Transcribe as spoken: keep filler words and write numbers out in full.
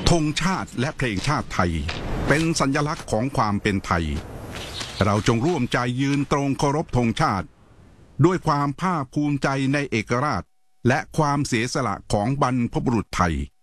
ธงชาติและเพลงชาติไทยเป็นสัญลักษณ์ของความเป็นไทยเราจงร่วมใจยืนตรงเคารพธงชาติด้วยความภาคภูมิใจในเอกราชและความเสียสละของบรรพบุรุษไทย